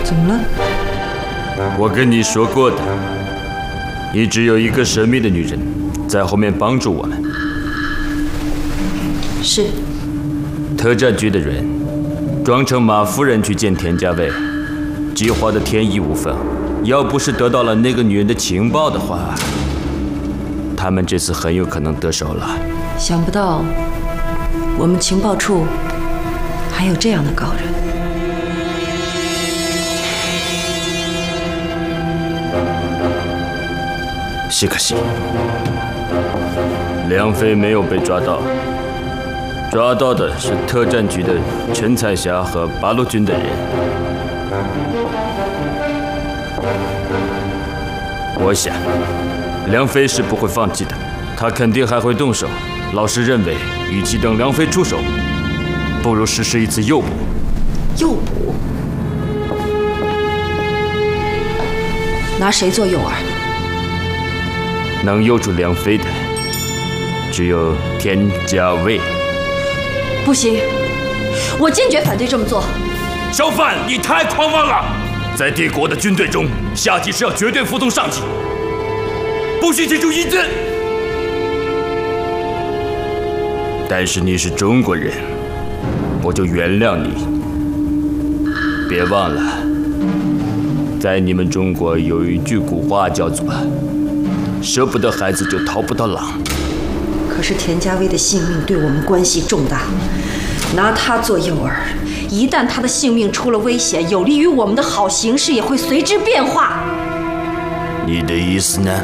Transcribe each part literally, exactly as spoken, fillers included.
怎么了？ 我跟你说过的，一直有一个神秘的女人在后面帮助我们。 是。 特战局的人装成马夫人去见田家卫，计划的天衣无缝。要不是得到了那个女人的情报的话，他们这次很有可能得手了。 想不到，我们情报处还有这样的高人。 只可惜，梁飞没有被抓到，抓到的是特战局的陈彩霞和八路军的人。我想，梁飞是不会放弃的，他肯定还会动手。老师认为，与其等梁飞出手，不如实施一次诱捕。 诱捕？拿谁做诱饵？ 能诱住梁飞的，只有田家卫。 不行，我坚决反对这么做。 小范，你太狂妄了！在帝国的军队中，下级是要绝对服从上级，不许提出意见。但是你是中国人，我就原谅你。别忘了，在你们中国有一句古话叫做“舍不得孩子就逃不到狼”。 可是田家威的性命对我们关系重大，拿他做诱饵，一旦他的性命出了危险，有利于我们的好形势也会随之变化。 你的意思呢？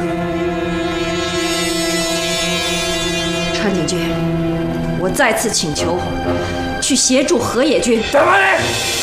川井君，我再次请求去协助河野君。 干嘛呢？